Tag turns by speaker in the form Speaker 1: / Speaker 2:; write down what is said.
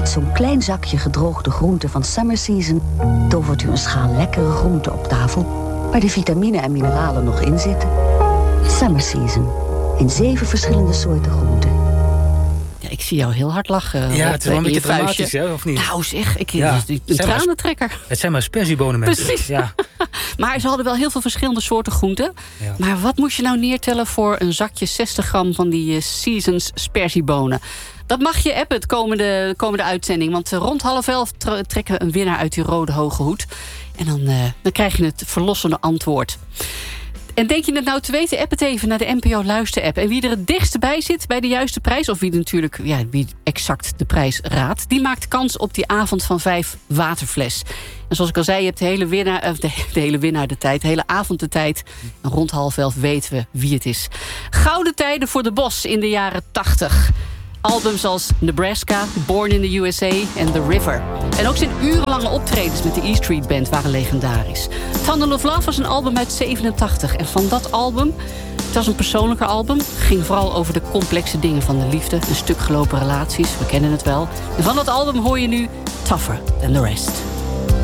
Speaker 1: Met zo'n klein zakje gedroogde groenten van Summer Season tovert u een schaal lekkere groenten op tafel waar de vitamine en mineralen nog in zitten. Summer Season. In 7 verschillende soorten groenten.
Speaker 2: Ja, ik zie jou heel hard lachen.
Speaker 3: Ja, het is wel een beetje dramatisch, hè, of niet?
Speaker 2: Nou zeg, die tranentrekker.
Speaker 3: Het zijn maar sperziebonen, mensen.
Speaker 2: Precies.
Speaker 3: Ja.
Speaker 2: Maar ze hadden wel heel veel verschillende soorten groenten. Ja. Maar wat moest je nou neertellen voor een zakje 60 gram van die Seasons sperziebonen? Dat mag je appen het komende uitzending. Want rond 10:30 trekken we een winnaar uit die rode hoge hoed. En dan krijg je het verlossende antwoord. En denk je het nou te weten, app het even naar de NPO Luister-app. En wie er het dichtst bij zit bij de juiste prijs, of wie exact de prijs raadt, die maakt kans op die avond van 5 waterfles. En zoals ik al zei, je hebt de hele avond de tijd. En rond 10:30 weten we wie het is. Gouden tijden voor de Bos in de jaren 80. Albums als Nebraska, Born in the USA en The River. En ook zijn urenlange optredens met de E Street Band waren legendarisch. Thunder of Love was een album uit 87. En van dat album, het was een persoonlijker album, ging vooral over de complexe dingen van de liefde. Een stuk gelopen relaties, we kennen het wel. En van dat album hoor je nu Tougher Than The Rest.